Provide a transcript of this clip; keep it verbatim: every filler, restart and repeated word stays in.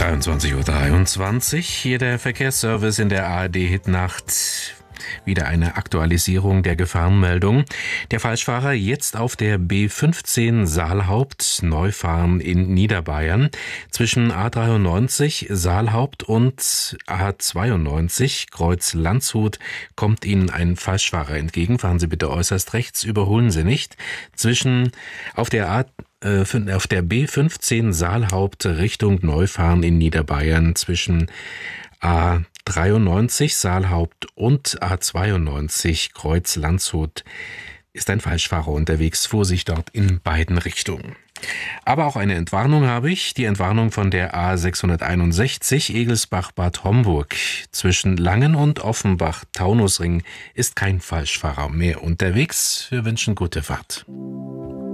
dreiundzwanzig Uhr dreiundzwanzig, hier der Verkehrsservice in der A R D-Hitnacht. Wieder eine Aktualisierung der Gefahrenmeldung. Der Falschfahrer jetzt auf der B fünfzehn Saalhaupt Neufahren in Niederbayern. Zwischen A dreiundneunzig Saalhaupt und A zweiundneunzig Kreuz Landshut kommt Ihnen ein Falschfahrer entgegen. Fahren Sie bitte äußerst rechts, überholen Sie nicht. Zwischen auf der A auf der B fünfzehn Saalhaupt Richtung Neufahren in Niederbayern zwischen A dreiundneunzig Saalhaupt und A zweiundneunzig Kreuz Landshut ist ein Falschfahrer unterwegs. Vorsicht dort in beiden Richtungen. Aber auch eine Entwarnung habe ich. Die Entwarnung von der A sechshunderteinundsechzig Egelsbach-Bad Homburg. Zwischen Langen und Offenbach-Taunusring ist kein Falschfahrer mehr unterwegs. Wir wünschen gute Fahrt.